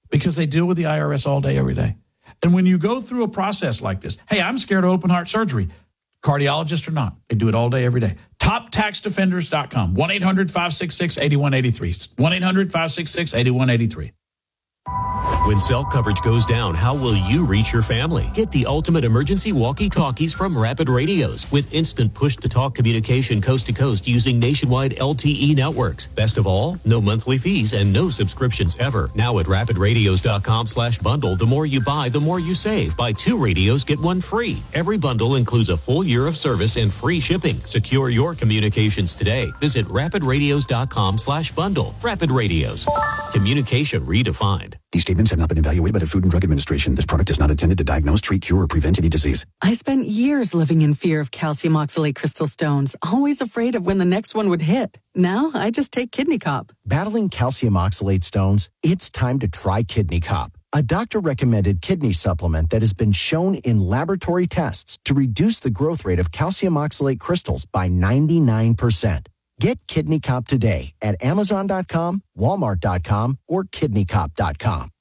because they deal with the IRS all day, every day. And when you go through a process like this, hey, I'm scared of open heart surgery, cardiologist or not, they do it all day, every day. TopTaxDefenders.com, 1-800-566-8183, 1-800-566-8183. When cell coverage goes down, how will you reach your family? Get the ultimate emergency walkie-talkies from Rapid Radios with instant push-to-talk communication coast to coast using nationwide LTE networks. Best of all, no monthly fees and no subscriptions ever. Now at rapidradios.com/bundle, the more you buy, the more you save. Buy 2 radios, get 1 free. Every bundle includes a full year of service and free shipping. Secure your communications today. Visit rapidradios.com/bundle. Rapid Radios. Communication redefined. These statements have not been evaluated by the Food and Drug Administration. This product is not intended to diagnose, treat, cure, or prevent any disease. I spent years living in fear of calcium oxalate crystal stones, always afraid of when the next one would hit. Now, I just take Kidney Cop. Battling calcium oxalate stones? It's time to try Kidney Cop, a doctor-recommended kidney supplement that has been shown in laboratory tests to reduce the growth rate of calcium oxalate crystals by 99%. Get Kidney Cop today at Amazon.com, Walmart.com, or KidneyCop.com.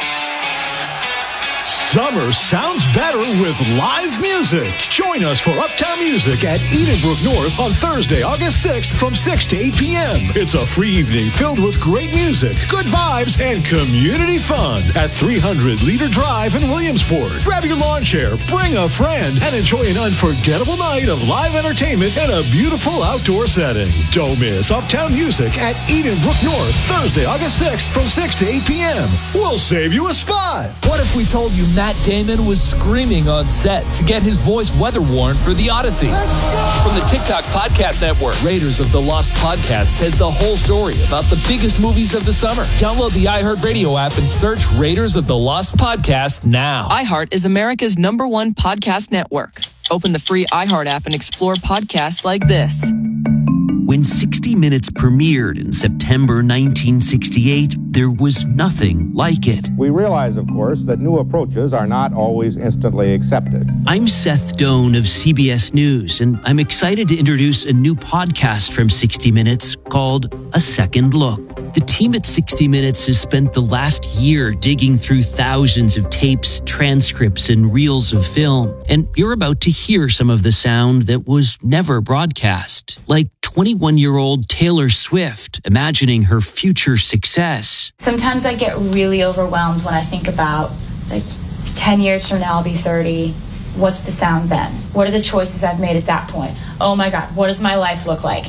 Summer sounds better with live music. Join us for Uptown Music at Edenbrook North on Thursday, August 6th from 6 to 8 p.m. It's a free evening filled with great music, good vibes, and community fun at 300 Leader Drive in Williamsport. Grab your lawn chair, bring a friend, and enjoy an unforgettable night of live entertainment in a beautiful outdoor setting. Don't miss Uptown Music at Edenbrook North, Thursday, August 6th from 6 to 8 p.m. We'll save you a spot. What if we told you Matt Damon was screaming on set to get his voice weather-worn for The Odyssey? From the TikTok Podcast Network, Raiders of the Lost Podcast has the whole story about the biggest movies of the summer. Download the iHeartRadio app and search Raiders of the Lost Podcast now. iHeart is America's #1 podcast network. Open the free iHeart app and explore podcasts like this. When 60 Minutes premiered in September 1968, there was nothing like it. We realize, of course, that new approaches are not always instantly accepted. I'm Seth Doan of CBS News, and I'm excited to introduce a new podcast from 60 Minutes called A Second Look. The team at 60 Minutes has spent the last year digging through thousands of tapes, transcripts, and reels of film, and you're about to hear some of the sound that was never broadcast, like 21-year-old Taylor Swift imagining her future success. Sometimes I get really overwhelmed when I think about, 10 years from now I'll be 30. What's the sound then? What are the choices I've made at that point? Oh my God, what does my life look like?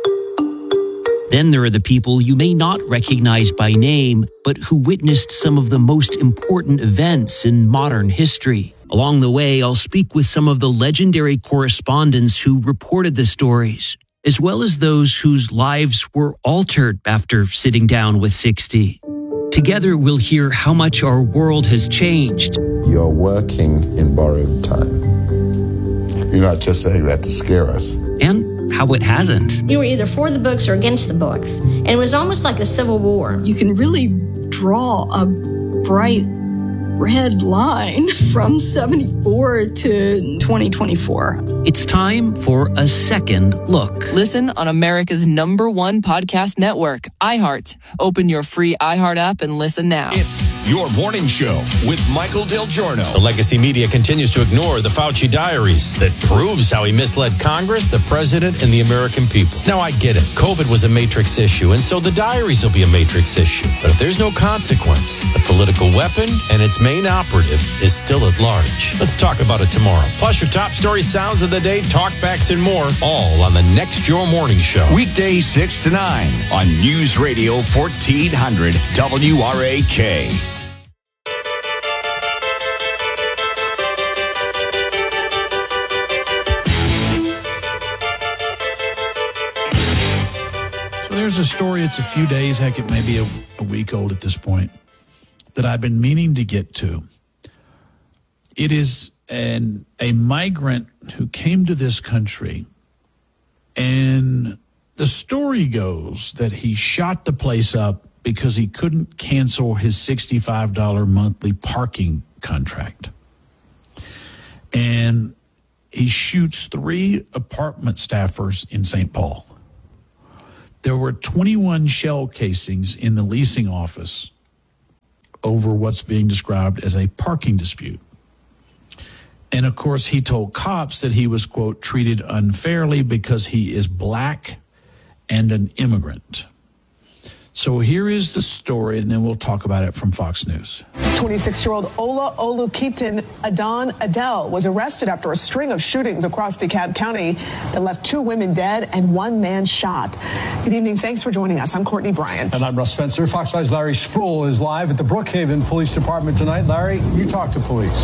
Then there are the people you may not recognize by name, but who witnessed some of the most important events in modern history. Along the way, I'll speak with some of the legendary correspondents who reported the stories, as well as those whose lives were altered after sitting down with 60. Together, we'll hear how much our world has changed. You're working in borrowed time. You're not just saying that to scare us. And how it hasn't. You were either for the books or against the books. And it was almost like a civil war. You can really draw a bright red line from 74 to 2024. It's time for A Second Look. Listen on America's #1 podcast network, iHeart. Open your free iHeart app and listen now. It's Your Morning Show with Michael Del Giorno. The legacy media continues to ignore the Fauci diaries that proves how he misled Congress, the president, and the American people. Now, I get it. COVID was a matrix issue, and so the diaries will be a matrix issue. But if there's no consequence, the political weapon and its main operative is still at large. Let's talk about it tomorrow. Plus, your top story sounds of the day, talkbacks, and more, all on the next Your Morning Show. Weekdays 6 to 9 on News Radio 1400 WRAK. So there's a story, it's a few days, heck, it may be a week old at this point, that I've been meaning to get to. It is a migrant who came to this country, and the story goes that he shot the place up because he couldn't cancel his $65 monthly parking contract. And he shoots 3 apartment staffers in St. Paul. There were 21 shell casings in the leasing office over what's being described as a parking dispute. And of course, he told cops that he was, quote, treated unfairly because he is black and an immigrant. So here is the story, and then we'll talk about it from Fox News. 26-year-old Ola Olukipton Adon Adele was arrested after a string of shootings across DeKalb County that left 2 women dead and 1 man shot. Good evening. Thanks for joining us. I'm Courtney Bryant. And I'm Russ Spencer. Fox 5's Larry Sproul is live at the Brookhaven Police Department tonight. Larry, you talk to police.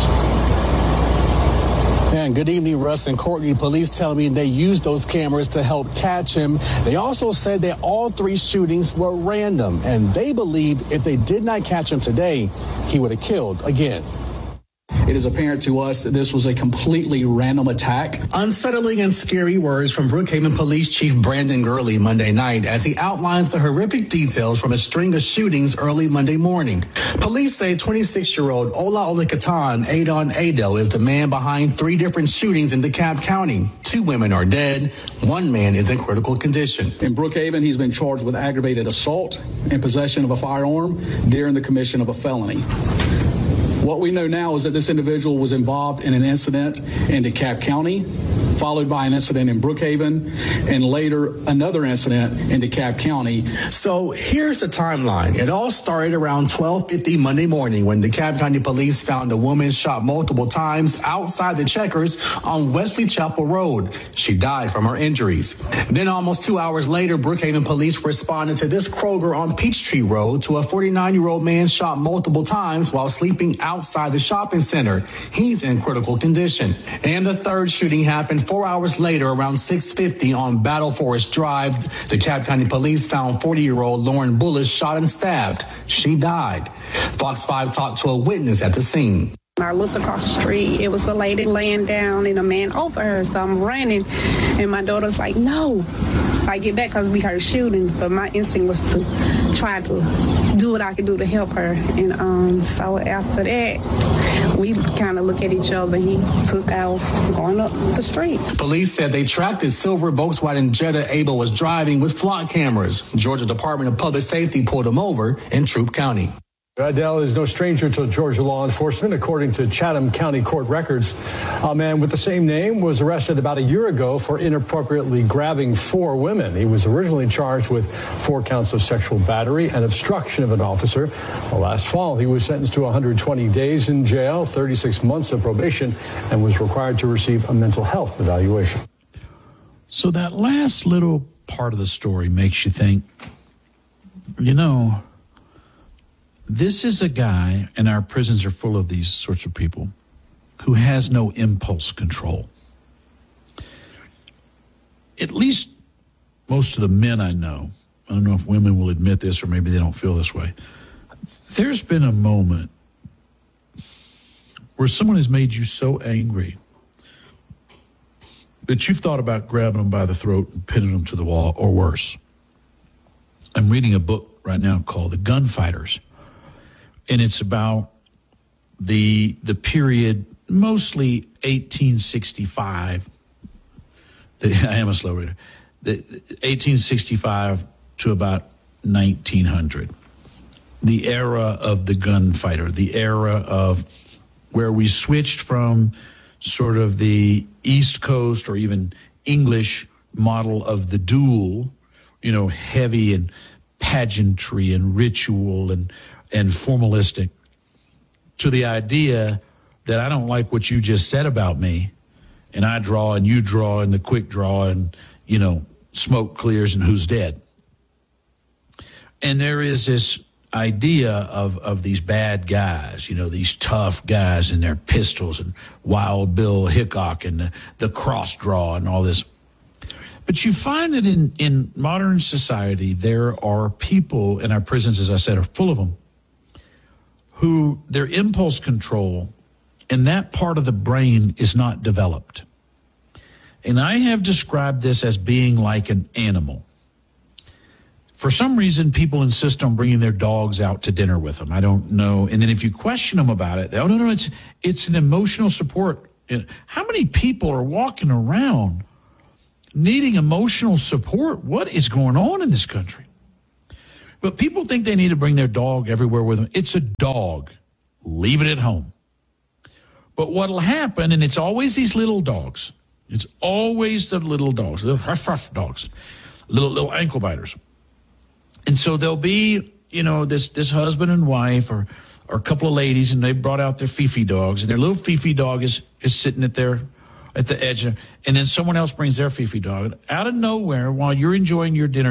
And good evening, Russ and Courtney. Police tell me they used those cameras to help catch him. They also said that all 3 shootings were random, and they believed if they did not catch him today, he would have killed again. It is apparent to us that this was a completely random attack. Unsettling and scary words from Brookhaven Police Chief Brandon Gurley Monday night as he outlines the horrific details from a string of shootings early Monday morning. Police say 26-year-old Ola Olukipton Adon Adele is the man behind 3 different shootings in DeKalb County. 2 women are dead. 1 man is in critical condition. In Brookhaven, he's been charged with aggravated assault and possession of a firearm during the commission of a felony. What we know now is that this individual was involved in an incident in DeKalb County, followed by an incident in Brookhaven, and later another incident in DeKalb County. So here's the timeline. It all started around 12:50 Monday morning when DeKalb County police found a woman shot multiple times outside the Checkers on Wesley Chapel Road. She died from her injuries. Then almost 2 hours later, Brookhaven police responded to this Kroger on Peachtree Road to a 49-year-old man shot multiple times while sleeping outside the shopping center. He's in critical condition. And the third shooting happened 4 hours later, around 6:50 on Battle Forest Drive. The DeKalb County police found 40-year-old Lauren Bullis shot and stabbed. She died. Fox 5 talked to a witness at the scene. I looked across the street. It was a lady laying down and a man over her. So I'm running, and my daughter's like, no. I get back because we heard shooting, but my instinct was to try to do what I could do to help her. And so after that, we kind of look at each other. He took off going up the street. Police said they tracked the silver Volkswagen Jetta Abel was driving with flock cameras. Georgia Department of Public Safety pulled him over in Troup County. Adele is no stranger to Georgia law enforcement. According to Chatham County court records, a man with the same name was arrested about a year ago for inappropriately grabbing 4 women. He was originally charged with 4 counts of sexual battery and obstruction of an officer. Well, last fall, he was sentenced to 120 days in jail, 36 months of probation, and was required to receive a mental health evaluation. So that last little part of the story makes you think, you know, this is a guy, and our prisons are full of these sorts of people, who has no impulse control. At least most of the men I know, I don't know if women will admit this or maybe they don't feel this way, there's been a moment where someone has made you so angry that you've thought about grabbing them by the throat and pinning them to the wall, or worse. I'm reading a book right now called The Gunfighters. And it's about the period, mostly 1865. I am a slow reader. The 1865 to about 1900. The era of the gunfighter, the era of where we switched from sort of the East Coast or even English model of the duel, you know, heavy and pageantry and ritual and formalistic, to the idea that I don't like what you just said about me, and I draw and you draw and the quick draw and, you know, smoke clears and who's dead. And there is this idea of these bad guys, you know, these tough guys and their pistols and Wild Bill Hickok and the cross draw and all this. But you find that in modern society, there are people in our prisons, as I said, are full of them, who their impulse control in that part of the brain is not developed. And I have described this as being like an animal. For some reason, people insist on bringing their dogs out to dinner with them. I don't know. And then if you question them about it, they, oh, no, it's an emotional support. How many people are walking around needing emotional support? What is going on in this country? But people think they need to bring their dog everywhere with them. It's a dog. Leave it at home. But what will happen, and it's always these little dogs. It's always the little dogs, little rough dogs, little ankle biters. And so there'll be, this husband and wife or a couple of ladies, and they brought out their Fifi dogs, and their little Fifi dog is sitting at the edge, and then someone else brings their Fifi dog. Out of nowhere, while you're enjoying your dinner,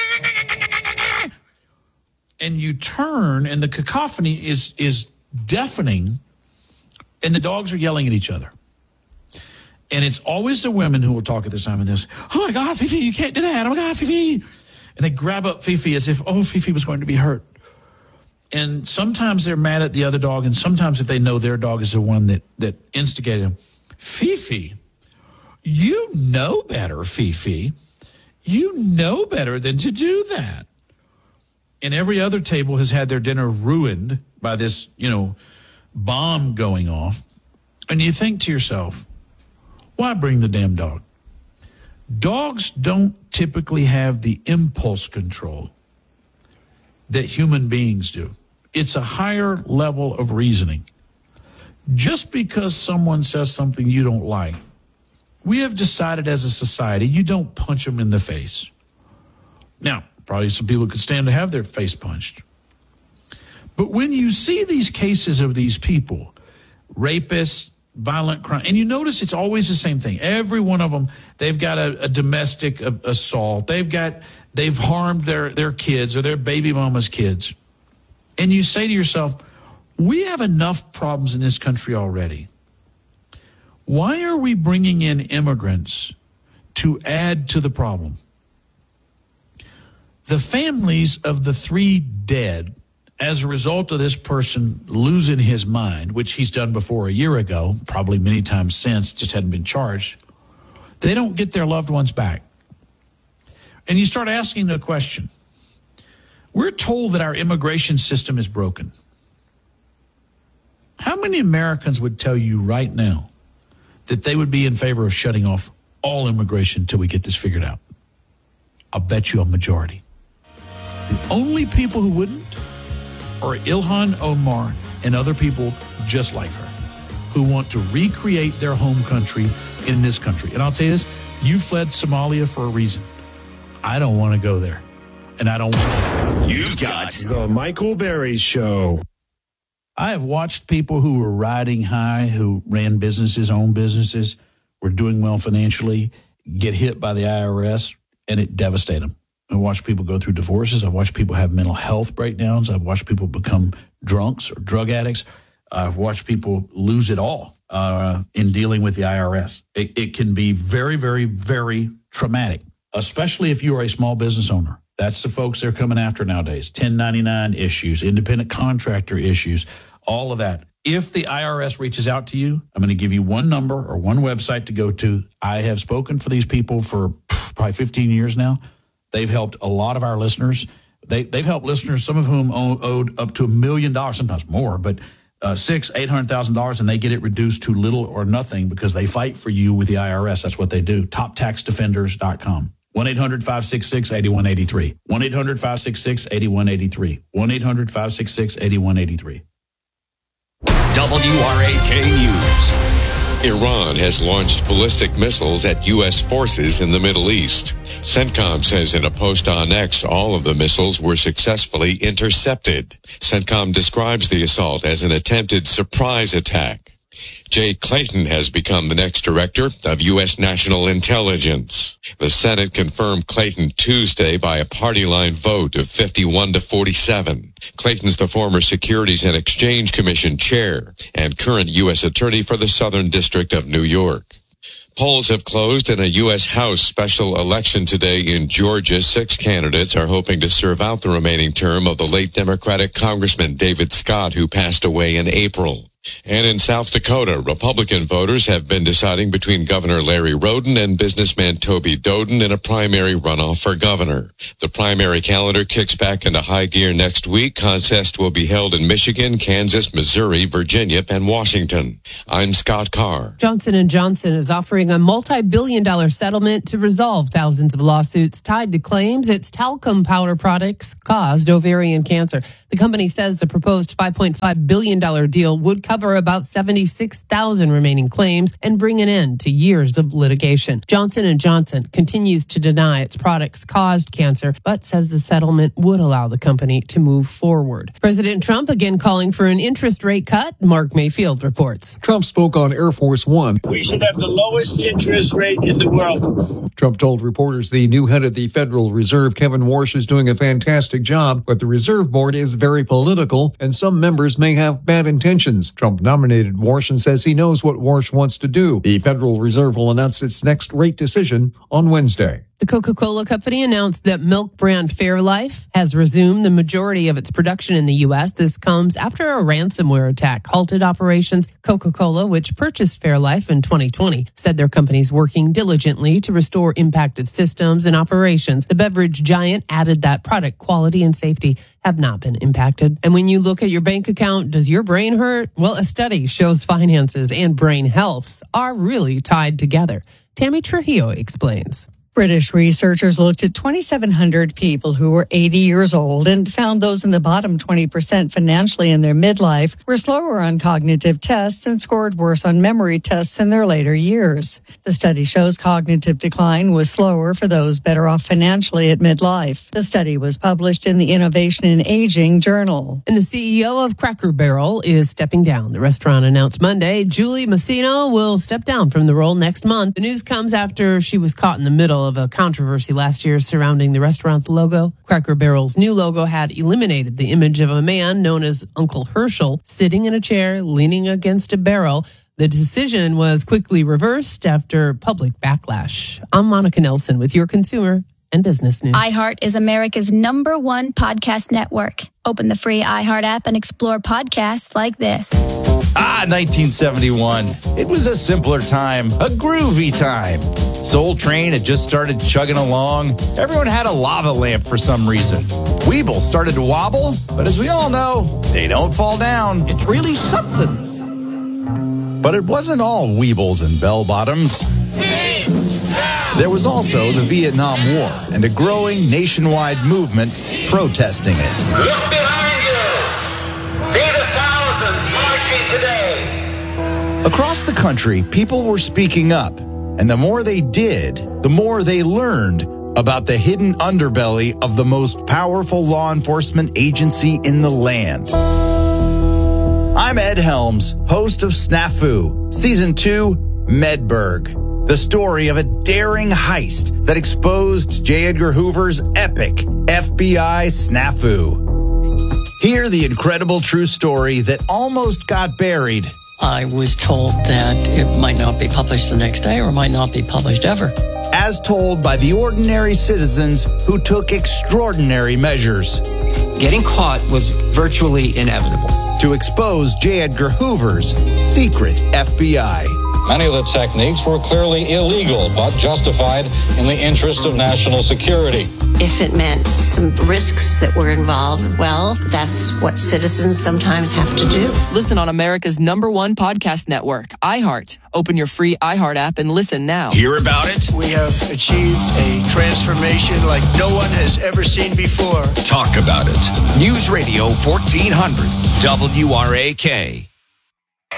and you turn, and the cacophony is deafening, and the dogs are yelling at each other. And it's always the women who will talk at this time of this. Oh, my God, Fifi, you can't do that. Oh, my God, Fifi. And they grab up Fifi as if, Fifi was going to be hurt. And sometimes they're mad at the other dog, and sometimes if they know their dog is the one that instigated them. Fifi, you know better, Fifi. You know better than to do that. And every other table has had their dinner ruined by this, bomb going off. And you think to yourself, why bring the damn dog? Dogs don't typically have the impulse control that human beings do. It's a higher level of reasoning. Just because someone says something you don't like, we have decided as a society you don't punch them in the face. Now, probably some people could stand to have their face punched. But when you see these cases of these people, rapists, violent crime, and you notice it's always the same thing. Every one of them, they've got a domestic assault. They've harmed their kids or their baby mama's kids. And you say to yourself, we have enough problems in this country already. Why are we bringing in immigrants to add to the problem? The families of the 3 dead as a result of this person losing his mind, which he's done before a year ago, probably many times since, just hadn't been charged, they don't get their loved ones back. And you start asking the question, we're told that our immigration system is broken. How many Americans would tell you right now that they would be in favor of shutting off all immigration until we get this figured out? I'll bet you a majority. The only people who wouldn't are Ilhan Omar and other people just like her who want to recreate their home country in this country. And I'll tell you this, you fled Somalia for a reason. I don't want to go there. And I don't want to. You've got the Michael Berry Show. I have watched people who were riding high, who ran businesses, owned businesses, were doing well financially, get hit by the IRS, and it devastated them. I've watched people go through divorces. I've watched people have mental health breakdowns. I've watched people become drunks or drug addicts. I've watched people lose it all in dealing with the IRS. It can be very, very, very traumatic, especially if you are a small business owner. That's the folks they're coming after nowadays. 1099 issues, independent contractor issues, all of that. If the IRS reaches out to you, I'm going to give you one number or one website to go to. I have spoken for these people for probably 15 years now. They've helped a lot of our listeners. They've helped listeners, some of whom owed up to $1 million, sometimes more, but $600,000-$800,000, and they get it reduced to little or nothing because they fight for you with the IRS. That's what they do. TopTaxDefenders.com. 1-800-566-8183. 1-800-566-8183. 1-800-566-8183. WRAK News. Iran has launched ballistic missiles at U.S. forces in the Middle East. CENTCOM says in a post on X all of the missiles were successfully intercepted. CENTCOM describes the assault as an attempted surprise attack. Jay Clayton has become the next director of U.S. National Intelligence. The Senate confirmed Clayton Tuesday by a party line vote of 51-47. Clayton's the former Securities and Exchange Commission chair and current U.S. attorney for the Southern District of New York. Polls have closed in a U.S. House special election today in Georgia. 6 candidates are hoping to serve out the remaining term of the late Democratic Congressman David Scott, who passed away in April. And in South Dakota, Republican voters have been deciding between Governor Larry Roden and businessman Toby Doden in a primary runoff for governor. The primary calendar kicks back into high gear next week. Contests will be held in Michigan, Kansas, Missouri, Virginia, and Washington. I'm Scott Carr. Johnson & Johnson is offering a multi-billion-dollar settlement to resolve thousands of lawsuits tied to claims its talcum powder products caused ovarian cancer. The company says the proposed $5.5 billion deal would cover about 76,000 remaining claims and bring an end to years of litigation. Johnson & Johnson continues to deny its products caused cancer, but says the settlement would allow the company to move forward. President Trump again calling for an interest rate cut. Mark Mayfield reports. Trump spoke on Air Force One. We should have the lowest interest rate in the world. Trump told reporters the new head of the Federal Reserve, Kevin Warsh, is doing a fantastic job, but the Reserve Board is very political and some members may have bad intentions. Trump nominated Warsh and says he knows what Warsh wants to do. The Federal Reserve will announce its next rate decision on Wednesday. The Coca-Cola Company announced that milk brand Fairlife has resumed the majority of its production in the U.S. This comes after a ransomware attack halted operations. Coca-Cola, which purchased Fairlife in 2020, said their company's working diligently to restore impacted systems and operations. The beverage giant added that product quality and safety have not been impacted. And when you look at your bank account, does your brain hurt? Well, a study shows finances and brain health are really tied together. Tammy Trujillo explains. British researchers looked at 2,700 people who were 80 years old and found those in the bottom 20% financially in their midlife were slower on cognitive tests and scored worse on memory tests in their later years. The study shows cognitive decline was slower for those better off financially at midlife. The study was published in the Innovation in Aging journal. And the CEO of Cracker Barrel is stepping down. The restaurant announced Monday Julie Masino will step down from the role next month. The news comes after she was caught in the middle of a controversy last year surrounding the restaurant's logo. Cracker Barrel's new logo had eliminated the image of a man known as Uncle Herschel sitting in a chair leaning against a barrel. The decision was quickly reversed after public backlash. I'm Monica Nelson with your consumer and business news. iHeart is America's #1 podcast network. Open the free iHeart app and explore podcasts like this. 1971. It was a simpler time, a groovy time. Soul Train had just started chugging along. Everyone had a lava lamp for some reason. Weeble started to wobble, but as we all know, they don't fall down. It's really something. But it wasn't all Weebles and bell-bottoms. There was also the Vietnam War and a growing nationwide movement protesting it. Look behind you. See the thousands marching today. Across the country, people were speaking up, and the more they did, the more they learned about the hidden underbelly of the most powerful law enforcement agency in the land. I'm Ed Helms, host of Snafu, Season 2, Medberg. The story of a daring heist that exposed J. Edgar Hoover's epic FBI snafu. Hear the incredible true story that almost got buried. I was told that it might not be published the next day or might not be published ever. As told by the ordinary citizens who took extraordinary measures. Getting caught was virtually inevitable. To expose J. Edgar Hoover's secret FBI. Many of the techniques were clearly illegal, but justified in the interest of national security. If it meant some risks that were involved, well, that's what citizens sometimes have to do. Listen on America's #1 podcast network, iHeart. Open your free iHeart app and listen now. Hear about it? We have achieved a transformation like no one has ever seen before. Talk about it. News Radio 1400, WRAK.